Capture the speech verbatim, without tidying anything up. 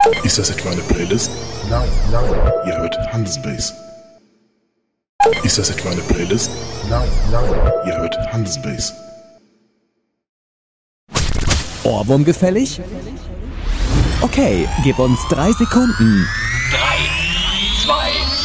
Ist das etwa eine Playlist? Nein, nein, Ihr hört Handelsbase. Ist das etwa eine Playlist? nein, nein. Ihr hört Handelsbase. Ohrwurm gefällig? Okay, gib uns drei Sekunden. Drei, zwei,